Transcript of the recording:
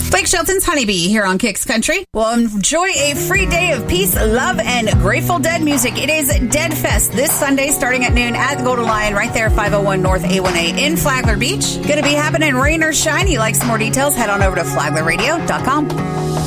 Blake Shelton's Honeybee here on Kicks Country. Well, enjoy a free day of peace, love, and Grateful Dead music. It is Dead Fest this Sunday starting at noon at the Golden Lion right there, 501 North A1A in Flagler Beach. Going to be happening rain or shine. You like some more details, head on over to flaglerradio.com.